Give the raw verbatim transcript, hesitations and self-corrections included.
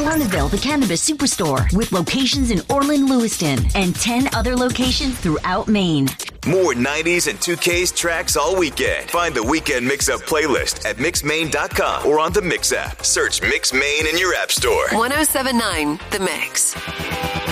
Lernerville, the Cannabis Superstore, with locations in Orland, Lewiston, and ten other locations throughout Maine. More nineties and two K's tracks all weekend. Find the Weekend Mix-Up playlist at mix maine dot com or on the Mix app. Search Mix Maine in your app store. one oh seven point nine The Mix.